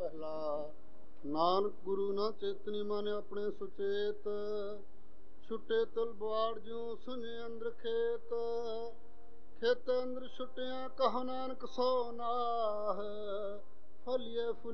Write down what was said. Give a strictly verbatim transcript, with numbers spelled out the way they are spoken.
ਪਹਿਲਾ। ਨਾਨਕ ਗੁਰੂ ਨਾ ਚੇਤਨੀ ਮਨ ਆਪਣੇ ਸੁਚੇਤ, ਛੁੱਟੇ ਤੁਲ ਬਵਾੜ ਜਿਉ ਸੁਨੇ ਅੰਦਰ ਖੇਤ। ਖੇਤ ਅੰਦਰ ਛੁੱਟਿਆ ਕਹੋ ਨਾਨਕ ਸੋ ਨਾਹ, ਫਲੀਏ ਫੁ